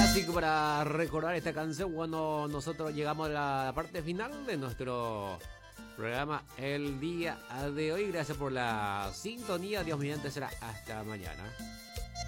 clásico para recordar esta canción cuando nosotros llegamos a la parte final de nuestro programa el día de hoy. Gracias por la sintonía. Dios mediante será hasta mañana.